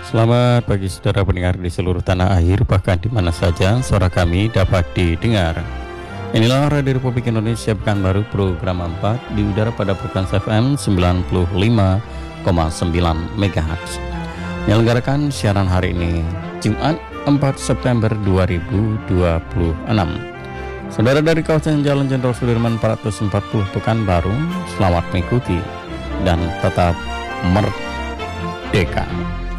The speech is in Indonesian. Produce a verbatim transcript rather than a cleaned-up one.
Selamat pagi saudara pendengar di seluruh tanah air, bahkan di mana saja suara kami dapat didengar. Inilah Radio Republik Indonesia Pekanbaru program empat di udara pada frekuensi F M sembilan puluh lima koma sembilan MHz. Menyelenggarakan siaran hari ini Jumat empat September dua ribu dua puluh enam. Saudara dari kawasan Jalan Jenderal Sudirman empat ratus empat puluh Pekanbaru, selamat mengikuti dan tetap merdeka.